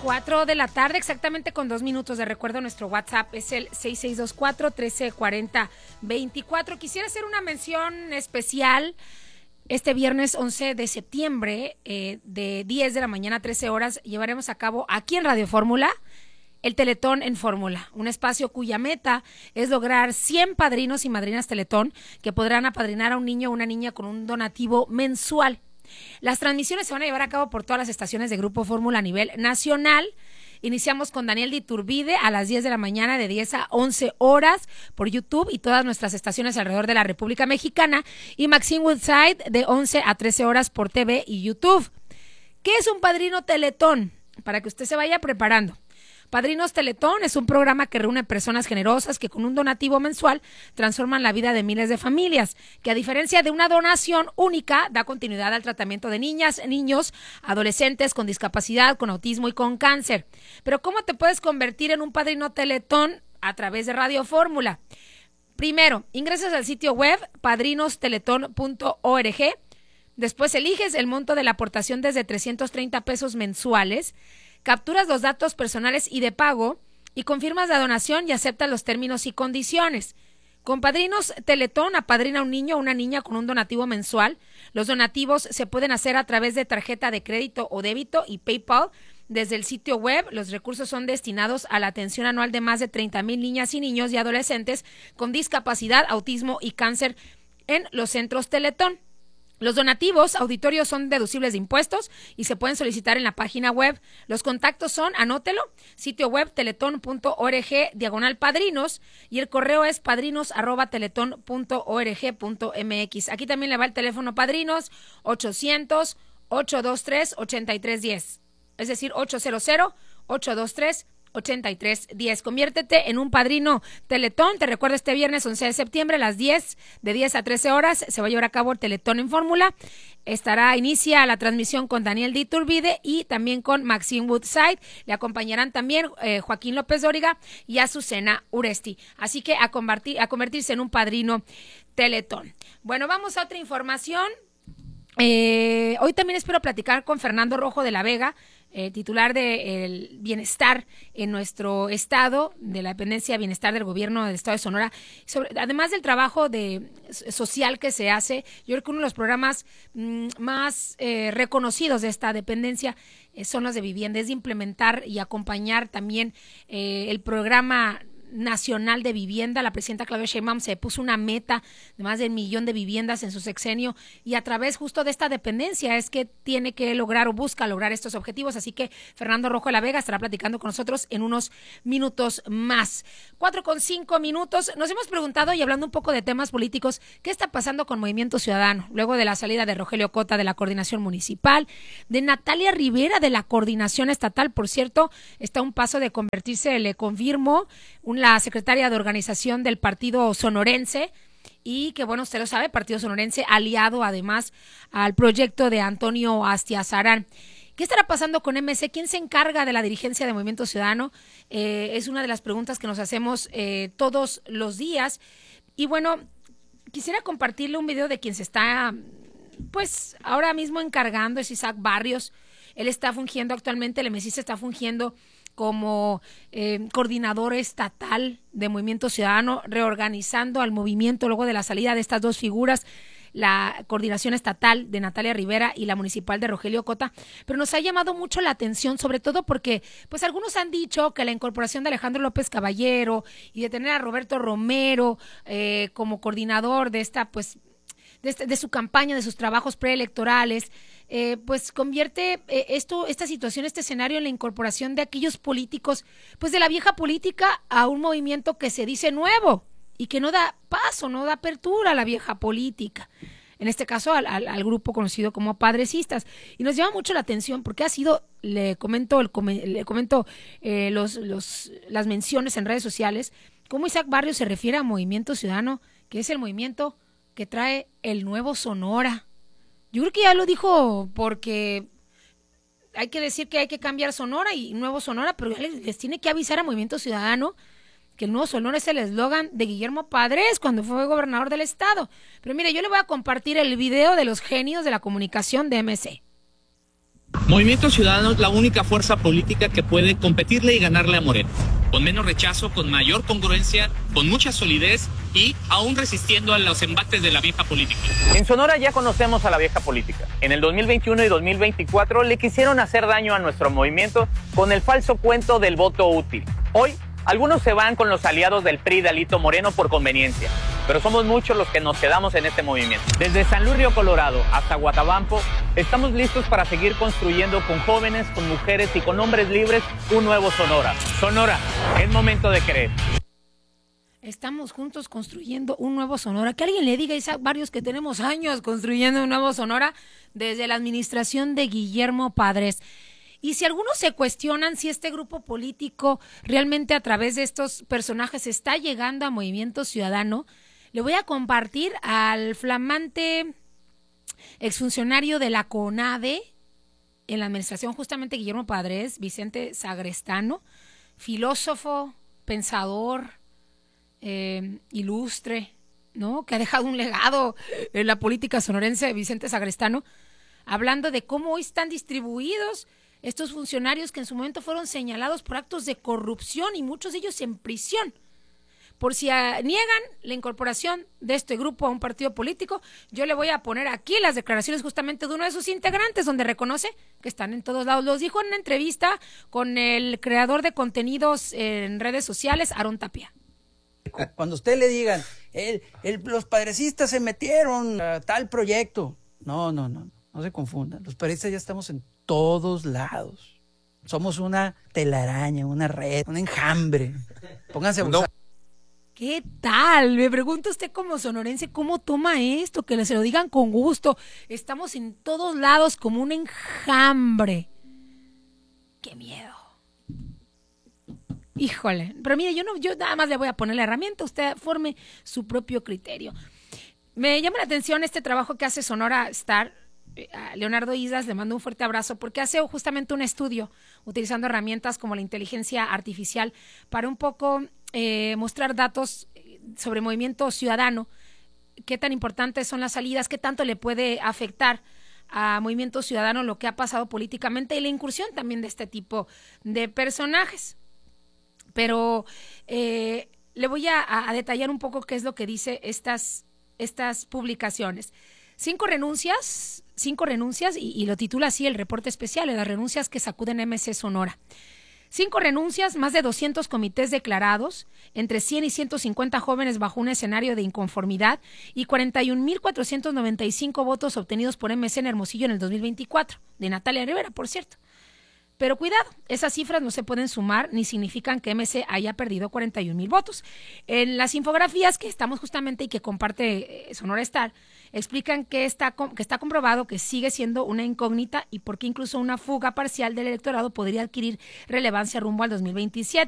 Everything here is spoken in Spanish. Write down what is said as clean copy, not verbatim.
4 de la tarde, exactamente con 2 minutos de recuerdo. Nuestro WhatsApp es el 6624-1340-24. Quisiera hacer una mención especial. Este viernes 11 de septiembre, de 10 de la mañana a 13 horas, llevaremos a cabo aquí en Radio Fórmula el Teletón en Fórmula, un espacio cuya meta es lograr 100 padrinos y madrinas Teletón que podrán apadrinar a un niño o una niña con un donativo mensual. Las transmisiones se van a llevar a cabo por todas las estaciones de Grupo Fórmula a nivel nacional. Iniciamos con Daniel de Iturbide a las 10 de la mañana, de 10 a 11 horas por YouTube y todas nuestras estaciones alrededor de la República Mexicana, y Maxine Woodside de 11 a 13 horas por TV y YouTube. ¿Qué es un padrino Teletón? Para que usted se vaya preparando. Padrinos Teletón es un programa que reúne personas generosas que con un donativo mensual transforman la vida de miles de familias, que a diferencia de una donación única, da continuidad al tratamiento de niñas, niños, adolescentes con discapacidad, con autismo y con cáncer. Pero ¿cómo te puedes convertir en un padrino Teletón? A través de Radio Fórmula. Primero, ingresas al sitio web padrinosteletón.org. Después eliges el monto de la aportación desde 330 pesos mensuales. Capturas los datos personales y de pago y confirmas la donación y aceptas los términos y condiciones. Con Padrinos Teletón apadrina a un niño o una niña con un donativo mensual. Los donativos se pueden hacer a través de tarjeta de crédito o débito y PayPal. Desde el sitio web, los recursos son destinados a la atención anual de más de 30,000 niñas y niños y adolescentes con discapacidad, autismo y cáncer en los centros Teletón. Los donativos auditorios son deducibles de impuestos y se pueden solicitar en la página web. Los contactos son, anótelo, sitio web teletón.org/padrinos y el correo es padrinos@teletón.org.mx. Aquí también le va el teléfono Padrinos 800-823-8310, es decir, 800-823-8310. Conviértete en un padrino Teletón. Te recuerdo, este viernes 11 de septiembre a las 10, de 10 a 13 horas, se va a llevar a cabo el Teletón en Fórmula. Inicia la transmisión con Daniel de Iturbide y también con Maxine Woodside. Le acompañarán también Joaquín López Dóriga y Azucena Uresti. Así que a convertirse en un padrino Teletón. Bueno, vamos a otra información. Hoy también espero platicar con Fernando Rojo de la Vega, titular del bienestar en nuestro estado, de la dependencia de bienestar del gobierno del estado de Sonora, además del trabajo social que se hace. Yo creo que uno de los programas más reconocidos de esta dependencia son los de vivienda, es de implementar y acompañar también el programa nacional de vivienda. La presidenta Claudia Sheinbaum se puso una meta de más de 1 millón de viviendas en su sexenio, y a través justo de esta dependencia es que tiene que lograr o busca lograr estos objetivos. Así que Fernando Rojo de la Vega estará platicando con nosotros en unos minutos más. 4:05. Nos hemos preguntado, y hablando un poco de temas políticos, ¿qué está pasando con Movimiento Ciudadano? Luego de la salida de Rogelio Cota de la coordinación municipal, de Natalia Rivera de la coordinación estatal, por cierto, está a un paso de convertirse, le confirmo, la secretaria de organización del partido sonorense, y que bueno, usted lo sabe, partido sonorense aliado además al proyecto de Antonio Astiazarán. ¿Qué estará pasando con MC? ¿Quién se encarga de la dirigencia de Movimiento Ciudadano? Es una de las preguntas que nos hacemos todos los días. Y bueno, quisiera compartirle un video de quien se está, pues, ahora mismo encargando, es Isaac Barrios. Él está fungiendo actualmente, el MCIS está fungiendo como coordinador estatal de Movimiento Ciudadano, reorganizando al movimiento luego de la salida de estas dos figuras, la coordinación estatal de Natalia Rivera y la municipal de Rogelio Cota. Pero nos ha llamado mucho la atención, sobre todo porque pues algunos han dicho que la incorporación de Alejandro López Caballero y de tener a Roberto Romero como coordinador de esta, pues, de su campaña, de sus trabajos preelectorales, pues convierte esta situación, este escenario, en la incorporación de aquellos políticos, pues de la vieja política, a un movimiento que se dice nuevo y que no da paso, no da apertura a la vieja política. En este caso al grupo conocido como Padrecistas. Y nos llama mucho la atención porque ha sido, le comento las menciones en redes sociales, cómo Isaac Barrios se refiere a Movimiento Ciudadano, que es el movimiento que trae el nuevo Sonora. Yo creo que ya lo dijo, porque hay que decir que hay que cambiar Sonora y nuevo Sonora, pero ya les tiene que avisar a Movimiento Ciudadano que el nuevo Sonora es el eslogan de Guillermo Padres cuando fue gobernador del estado. Pero mire, yo le voy a compartir el video de los genios de la comunicación de MC. Movimiento Ciudadano es la única fuerza política que puede competirle y ganarle a Morena, con menos rechazo, con mayor congruencia, con mucha solidez y aún resistiendo a los embates de la vieja política. En Sonora ya conocemos a la vieja política. En el 2021 y 2024 le quisieron hacer daño a nuestro movimiento con el falso cuento del voto útil. Hoy, algunos se van con los aliados del PRI de Alito Moreno por conveniencia, pero somos muchos los que nos quedamos en este movimiento. Desde San Luis Río Colorado hasta Guatabampo, estamos listos para seguir construyendo con jóvenes, con mujeres y con hombres libres un nuevo Sonora. Sonora, es momento de creer. Estamos juntos construyendo un nuevo Sonora. Que alguien le diga a varios que tenemos años construyendo un nuevo Sonora desde la administración de Guillermo Padres. Y si algunos se cuestionan si este grupo político realmente a través de estos personajes está llegando a Movimiento Ciudadano, le voy a compartir al flamante exfuncionario de la CONADE en la administración justamente Guillermo Padres, Vicente Sagrestano, filósofo, pensador, ilustre, ¿no? Que ha dejado un legado en la política sonorense, Vicente Sagrestano, hablando de cómo hoy están distribuidos estos funcionarios que en su momento fueron señalados por actos de corrupción y muchos de ellos en prisión. Por si niegan la incorporación de este grupo a un partido político, yo le voy a poner aquí las declaraciones justamente de uno de sus integrantes, donde reconoce que están en todos lados. Los dijo en una entrevista con el creador de contenidos en redes sociales, Aarón Tapia. Cuando usted le digan, los padrecistas se metieron a tal proyecto. No se confundan. Los padrecistas ya estamos en todos lados. Somos una telaraña, una red, un enjambre. Pónganse a buscar. ¿Qué tal? Me pregunta usted como sonorense, ¿cómo toma esto? Que se lo digan con gusto. Estamos en todos lados como un enjambre. ¡Qué miedo! Híjole, pero mire, yo nada más le voy a poner la herramienta, usted forme su propio criterio. Me llama la atención este trabajo que hace Sonora Star. A Leonardo Islas le mando un fuerte abrazo porque hace justamente un estudio utilizando herramientas como la inteligencia artificial para un poco mostrar datos sobre movimiento ciudadano, qué tan importantes son las salidas, qué tanto le puede afectar a Movimiento Ciudadano lo que ha pasado políticamente y la incursión también de este tipo de personajes. Pero le voy a detallar un poco qué es lo que dice estas publicaciones. 5 renuncias, y lo titula así el reporte especial, de las renuncias que sacuden MC Sonora. 5 renuncias, más de 200 comités declarados, entre 100 y 150 jóvenes bajo un escenario de inconformidad y 41,495 votos obtenidos por MC en Hermosillo en el 2024, de Natalia Rivera, por cierto. Pero cuidado, esas cifras no se pueden sumar ni significan que MC haya perdido 41,000 votos. En las infografías que estamos justamente y que comparte Sonora Star, explican que está comprobado que sigue siendo una incógnita y porque incluso una fuga parcial del electorado podría adquirir relevancia rumbo al 2027.